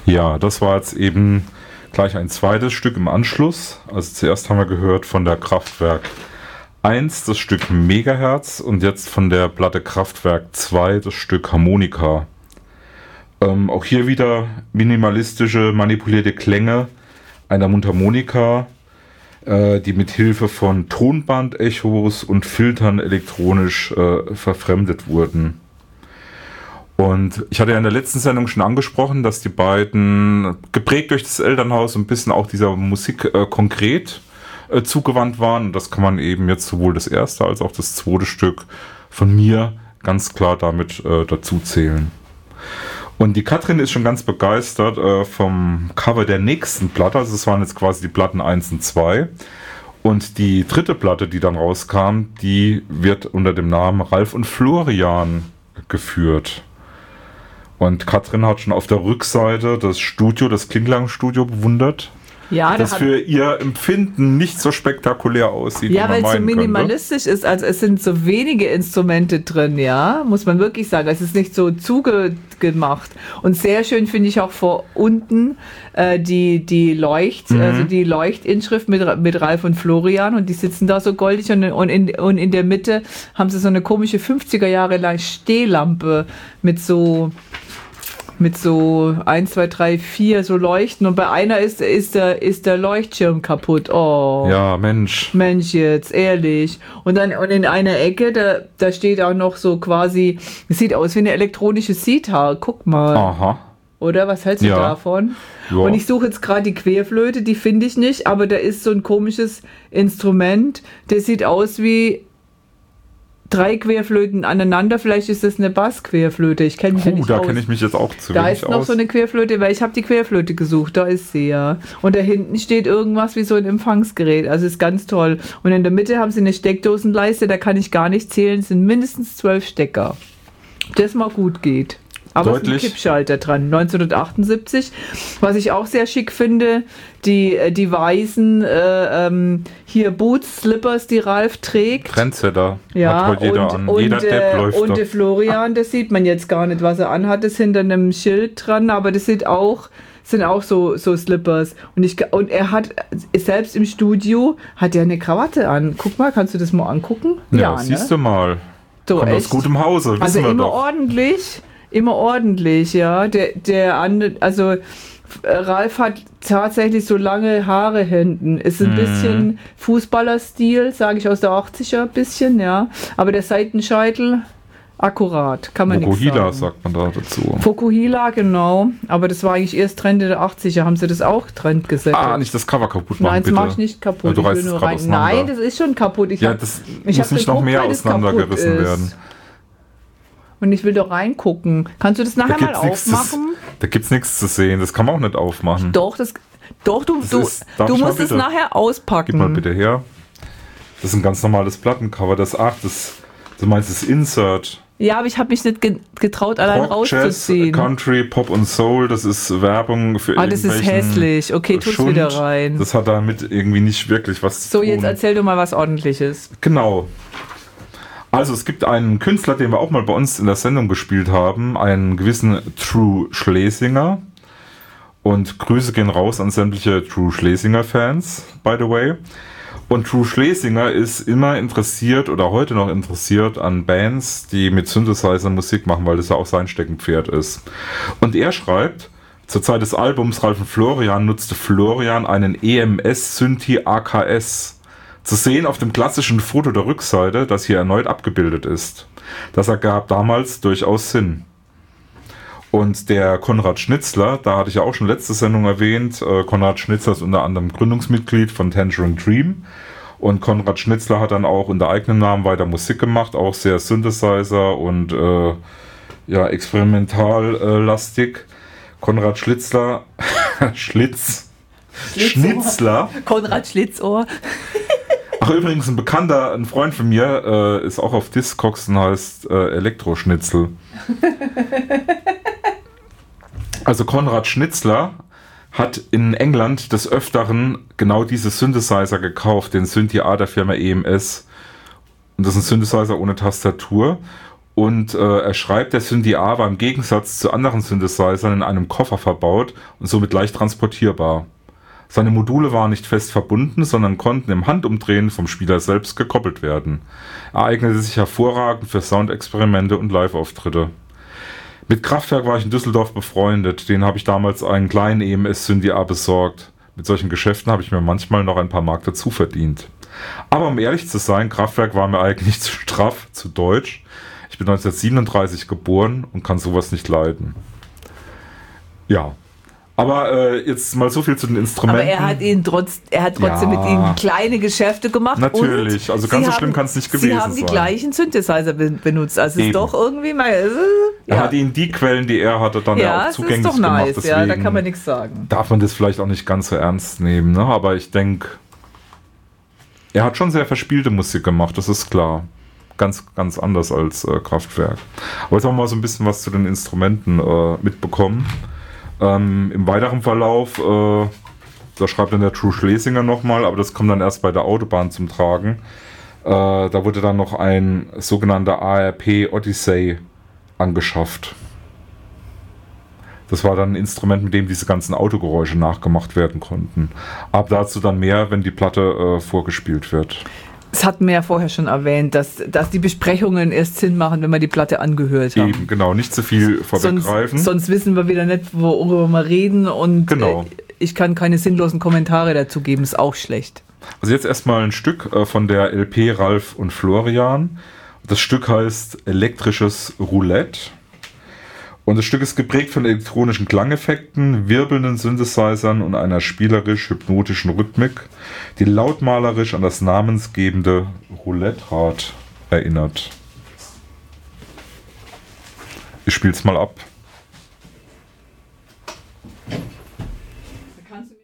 Ja, das war jetzt eben gleich ein zweites Stück im Anschluss. Also zuerst haben wir gehört von der Kraftwerk 1 das Stück Megahertz und jetzt von der Platte Kraftwerk 2 das Stück Harmonika. Auch hier wieder minimalistische, manipulierte Klänge einer Mundharmonika, die mit Hilfe von Tonbandechos und Filtern elektronisch verfremdet wurden. Und ich hatte ja in der letzten Sendung schon angesprochen, dass die beiden, geprägt durch das Elternhaus, ein bisschen auch dieser Musik konkret zugewandt waren. Und das kann man eben jetzt sowohl das erste als auch das zweite Stück von mir ganz klar damit dazu zählen. Und die Katrin ist schon ganz begeistert vom Cover der nächsten Platte. Also es waren jetzt quasi die Platten 1 und 2. Und die dritte Platte, die dann rauskam, die wird unter dem Namen Ralf und Florian geführt. Und Katrin hat schon auf der Rückseite das Studio, das Klingklang-Studio bewundert. Ja, das für ihr Empfinden nicht so spektakulär aussieht. Ja, weil es so minimalistisch ist. Also es sind so wenige Instrumente drin, ja, muss man wirklich sagen. Es ist nicht so zugemacht. Und sehr schön finde ich auch vor unten die Leuchtinschrift mit Ralf und Florian. Und die sitzen da so goldig. Und in der Mitte haben sie so eine komische 50er Jahre lang Stehlampe mit so 1, 2, 3, 4 so Leuchten und bei einer ist der Leuchtschirm kaputt. Oh. Ja, Mensch. Mensch jetzt, ehrlich. Und in einer Ecke, da steht auch noch so quasi, es sieht aus wie eine elektronische Sitar. Guck mal. Aha. Oder? Was hältst du davon? Ja. Und ich suche jetzt gerade die Querflöte, die finde ich nicht, aber da ist so ein komisches Instrument, das sieht aus wie 3 Querflöten aneinander, vielleicht ist das eine Bassquerflöte. Ich kenne mich ja nicht da aus. kenne ich mich jetzt auch zu wenig aus. Da ist noch so eine Querflöte, weil ich habe die Querflöte gesucht, da ist sie ja. Und da hinten steht irgendwas wie so ein Empfangsgerät, also ist ganz toll. Und in der Mitte haben sie eine Steckdosenleiste, da kann ich gar nicht zählen, es sind mindestens 12 Stecker. Das mal gut geht. Aber es ist ein Kippschalter dran, 1978. Was ich auch sehr schick finde, die weißen hier Boots, Slippers, die Ralf trägt. Trendsetter. Ja, hat heute jeder an. Jeder Depp läuft und der Florian, das sieht man jetzt gar nicht, was er anhat, ist hinter einem Schild dran, aber das sind auch so Slippers. Und er hat, selbst im Studio, hat er eine Krawatte an. Guck mal, kannst du das mal angucken? Ja, siehst du mal. So, kommt aus gutem Hause, wissen also wir immer doch. Immer ordentlich, ja. Ralf hat tatsächlich so lange Haare hinten. Ist ein bisschen Fußballerstil, sage ich aus der 80er, bisschen, ja. Aber der Seitenscheitel, akkurat, kann man nichts sagen. Fukuhila sagt man da dazu. Fukuhila, genau. Aber das war eigentlich erst Trend der 80er. Haben sie das auch Trend gesetzt? Nicht das Cover kaputt machen, Nein, das bitte. mache ich nicht kaputt. Ja, du ich will nur rein. Nein, das ist schon kaputt. Das muss nicht noch mehr auseinandergerissen werden. Und ich will doch reingucken. Kannst du das nachher mal aufmachen? Da gibt's nichts zu sehen. Das kann man auch nicht aufmachen. Doch, du musst es nachher auspacken. Gib mal bitte her. Das ist ein ganz normales Plattencover. Du meinst das Insert. Ja, aber ich habe mich nicht getraut, allein rauszuziehen. Jazz, Country, Pop und Soul, das ist Werbung für das ist hässlich. Okay, tu's wieder rein. Das hat damit irgendwie nicht wirklich was zu tun. So, jetzt erzähl du mal was Ordentliches. Genau. Also es gibt einen Künstler, den wir auch mal bei uns in der Sendung gespielt haben, einen gewissen True Schlesinger. Und Grüße gehen raus an sämtliche True Schlesinger-Fans, by the way. Und True Schlesinger ist immer interessiert oder heute noch interessiert an Bands, die mit Synthesizer Musik machen, weil das ja auch sein Steckenpferd ist. Und er schreibt, zur Zeit des Albums Ralf und Florian nutzte Florian einen EMS Synthi AKS. Zu sehen auf dem klassischen Foto der Rückseite, das hier erneut abgebildet ist. Das ergab damals durchaus Sinn. Und der Konrad Schnitzler, da hatte ich ja auch schon letzte Sendung erwähnt, Konrad Schnitzler ist unter anderem Gründungsmitglied von Tangerine Dream. Und Konrad Schnitzler hat dann auch unter eigenem Namen weiter Musik gemacht, auch sehr Synthesizer und experimentallastig. Konrad Schnitzler. Konrad Schlitzohr. Ach, übrigens, ein Freund von mir ist auch auf Discogs und heißt Elektroschnitzel. Also Konrad Schnitzler hat in England des Öfteren genau diese Synthesizer gekauft, den Synthi A der Firma EMS. Und das ist ein Synthesizer ohne Tastatur. Und er schreibt, der Synthi A war im Gegensatz zu anderen Synthesizern in einem Koffer verbaut und somit leicht transportierbar. Seine Module waren nicht fest verbunden, sondern konnten im Handumdrehen vom Spieler selbst gekoppelt werden. Er eignete sich hervorragend für Soundexperimente und Live-Auftritte. Mit Kraftwerk war ich in Düsseldorf befreundet. Den habe ich damals einen kleinen EMS Synthi A besorgt. Mit solchen Geschäften habe ich mir manchmal noch ein paar Mark dazu verdient. Aber um ehrlich zu sein, Kraftwerk war mir eigentlich zu straff, zu deutsch. Ich bin 1937 geboren und kann sowas nicht leiden. Ja. Aber jetzt mal so viel zu den Instrumenten. Aber er hat trotzdem mit ihnen kleine Geschäfte gemacht. Natürlich, also ganz so schlimm kann es nicht gewesen sein. Sie haben die gleichen Synthesizer benutzt. Also es ist doch irgendwie mal... Er hat ihnen die Quellen, die er hatte, dann auch zugänglich ist doch nice. gemacht. Deswegen da kann man nichts sagen. darf man das vielleicht auch nicht ganz so ernst nehmen. Ne? Aber ich denke, er hat schon sehr verspielte Musik gemacht, das ist klar. Ganz, ganz anders als Kraftwerk. Aber jetzt haben wir mal so ein bisschen was zu den Instrumenten mitbekommen. Im weiteren Verlauf, da schreibt dann der True Schlesinger nochmal, aber das kommt dann erst bei der Autobahn zum Tragen. Da wurde dann noch ein sogenannter ARP Odyssey angeschafft. Das war dann ein Instrument, mit dem diese ganzen Autogeräusche nachgemacht werden konnten. Aber dazu dann mehr, wenn die Platte vorgespielt wird. Es hatten wir ja vorher schon erwähnt, dass die Besprechungen erst Sinn machen, wenn wir die Platte angehört haben. Eben, genau, nicht zu viel vorweggreifen. Sonst wissen wir wieder nicht, worüber wir reden und ich kann keine sinnlosen Kommentare dazu geben, ist auch schlecht. Also jetzt erstmal ein Stück von der LP Ralf und Florian. Das Stück heißt Elektrisches Roulette. Und das Stück ist geprägt von elektronischen Klangeffekten, wirbelnden Synthesizern und einer spielerisch-hypnotischen Rhythmik, die lautmalerisch an das namensgebende Roulette-Rad erinnert. Ich spiel's mal ab. Da kannst du